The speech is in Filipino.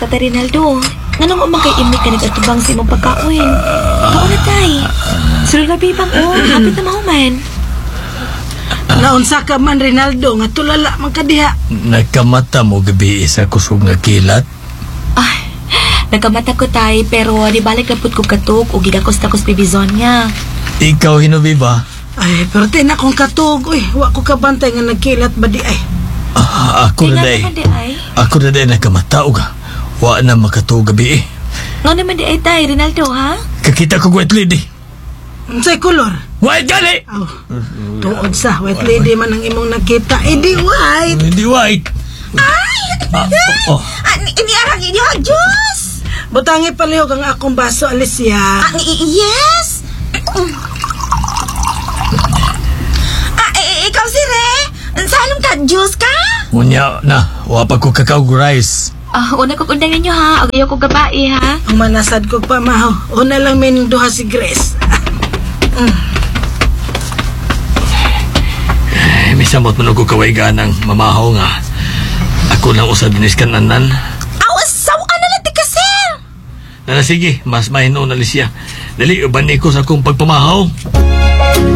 Tata Rinaldo, nganong umang kay imik ka nag-atubang sa imong pagkauin? Kao na tay. Sulod na bibang hapit na mahuman. Naunsa ka man, Rinaldo, nga tulala man ka diha. Nagkamata mo gabi sa kusog nga kilat. Nagkamata ko tay, pero di balik lapot ko katok o gidakos-takos bibizon niya. Ikaw, hinubi ba? Ay, pero tin akong katug, uy. Wa ko kabantay nga nagkilat ba di ay. Ako na day. Ako na day nagkamata o ka. Wa na makatuog gabi eh. Nga naman di ay tay, Rinaldo, ha? Kakita ko white lady. Unsay kolor? White gali! Oh, tuod sa white lady man ang imong nakita. Eh, di white. Hindi white. Iniarang inyo, Diyos! Butangi palihog ang akong baso, Alicia. Yes! Ikaw si Re? Salong ka, Diyos ka? Ngunya na, wapa ko kakao rice. Una ko kundangan nyo, ha? Agayo ko gabae, ha? Ang manasad ko pa, maho. Una lang may duha si Grace. Misamot mo na ko kawaigan ng mamahaw nga. Ako lang usad dinis kananan. Awasaw na lang ti kasir! Sige, mas mahino na Alicia. Dali, uban ko sa akong pagpamahaw.